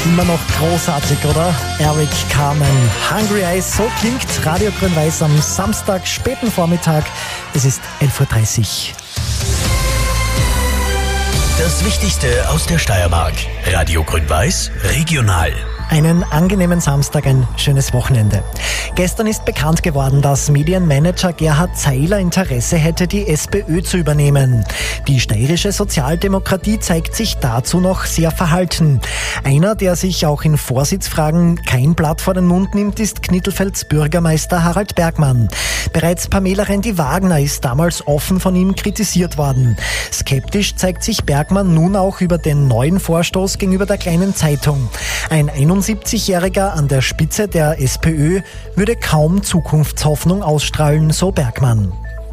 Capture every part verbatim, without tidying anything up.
Immer noch großartig, oder? Eric Carmen, Hungry Eyes, so klingt Radio Grün-Weiß am Samstag, späten Vormittag. Es ist elf Uhr dreißig. Das Wichtigste aus der Steiermark. Radio Grün-Weiß, regional. Einen angenehmen Samstag, ein schönes Wochenende. Gestern ist bekannt geworden, dass Medienmanager Gerhard Zeiler Interesse hätte, die SPÖ zu übernehmen. Die steirische Sozialdemokratie zeigt sich dazu noch sehr verhalten. Einer, der sich auch in Vorsitzfragen kein Blatt vor den Mund nimmt, ist Knittelfelds Bürgermeister Harald Bergmann. Bereits Pamela Rendi-Wagner ist damals offen von ihm kritisiert worden. Skeptisch zeigt sich Bergmann nun auch über den neuen Vorstoß gegenüber der Kleinen Zeitung. Ein einundsiebzigjähriger an der Spitze der SPÖ würde kaum Zukunftshoffnung ausstrahlen, so Bergmann.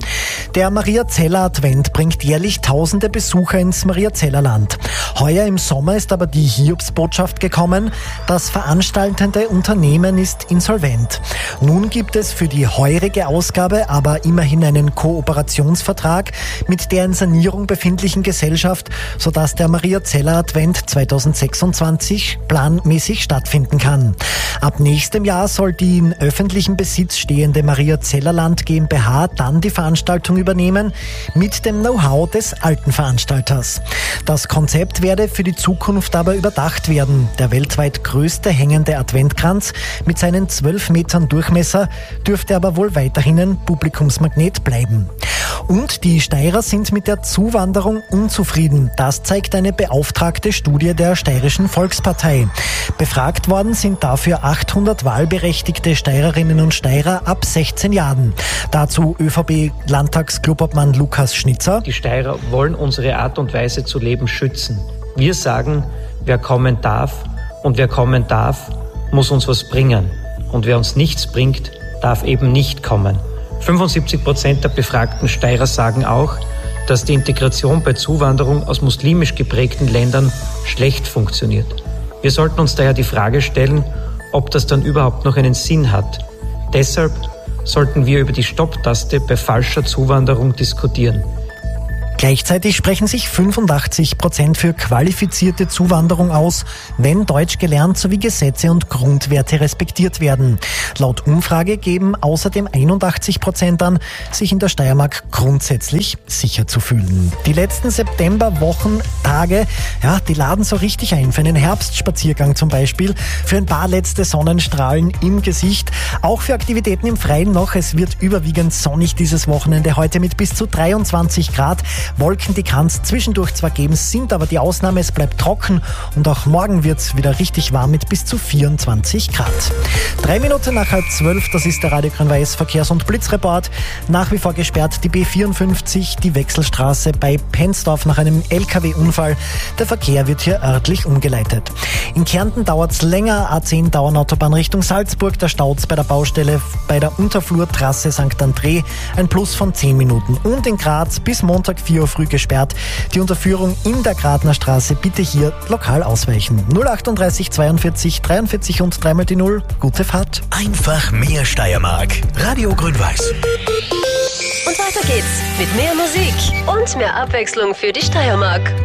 Der Maria-Zeller-Advent bringt jährlich tausende Besucher ins Maria-Zeller-Land. Heuer im Sommer ist aber die Hiobsbotschaft gekommen, das veranstaltende Unternehmen ist insolvent. Nun gibt es für die heurige Ausgabe aber immerhin einen Kooperationsvertrag mit der in Sanierung befindlichen Gesellschaft, sodass der Maria-Zeller-Advent zweitausendsechsundzwanzig planmäßig stattfinden kann. Ab nächstem Jahr soll die in öffentlichem Besitz stehende Maria-Zeller-Land GmbH dann die Veranstaltung übernehmen, mit dem Know-how des alten Veranstalters. Das Konzept werde für die Zukunft aber überdacht werden. Der weltweit größte hängende Adventkranz mit seinen zwölf Metern Durchmesser dürfte aber wohl weiterhin ein Publikumsmagnet bleiben. Und die Steirer sind mit der Zuwanderung unzufrieden. Das zeigt eine beauftragte Studie der Steirischen Volkspartei. Befragt worden sind dafür achthundert wahlberechtigte Steirerinnen und Steirer ab sechzehn Jahren. Dazu ÖVP-Landtagsklubobmann Lukas Schnitzer. Die Steirer wollen unsere Art und Weise zu leben schützen. Wir sagen, wer kommen darf und wer kommen darf, muss uns was bringen. Und wer uns nichts bringt, darf eben nicht kommen. fünfundsiebzig Prozent der befragten Steirer sagen auch, dass die Integration bei Zuwanderung aus muslimisch geprägten Ländern schlecht funktioniert. Wir sollten uns daher die Frage stellen, ob das dann überhaupt noch einen Sinn hat. Deshalb sollten wir über die Stopptaste bei falscher Zuwanderung diskutieren. Gleichzeitig sprechen sich fünfundachtzig Prozent für qualifizierte Zuwanderung aus, wenn Deutsch gelernt sowie Gesetze und Grundwerte respektiert werden. Laut Umfrage geben außerdem einundachtzig Prozent an, sich in der Steiermark grundsätzlich sicher zu fühlen. Die letzten Septemberwochentage, ja, die laden so richtig ein für einen Herbstspaziergang zum Beispiel, für ein paar letzte Sonnenstrahlen im Gesicht, auch für Aktivitäten im Freien noch. Es wird überwiegend sonnig dieses Wochenende, heute mit bis zu dreiundzwanzig Grad. Wolken, die kann es zwischendurch zwar geben, sind aber die Ausnahme, es bleibt trocken und auch morgen wird es wieder richtig warm mit bis zu vierundzwanzig Grad. Drei Minuten nach halb zwölf, das ist der Radio Grün-Weiß Verkehrs- und Blitzreport. Nach wie vor gesperrt die B vierundfünfzig, die Wechselstraße bei Penzdorf nach einem L K W-Unfall. Der Verkehr wird hier örtlich umgeleitet. In Kärnten dauert es länger, A zehn Dauernautobahn Richtung Salzburg, der Stauz bei der Baustelle bei der Unterflurtrasse Sankt André, ein Plus von zehn Minuten. Und in Graz bis Montag vier Uhr früh gesperrt. Die Unterführung in der Gratner Straße bitte hier lokal ausweichen. null achtunddreißig zweiundvierzig dreiundvierzig und dreimal die Null. Gute Fahrt. Einfach mehr Steiermark. Radio Grün-Weiß. Und weiter geht's mit mehr Musik und mehr Abwechslung für die Steiermark.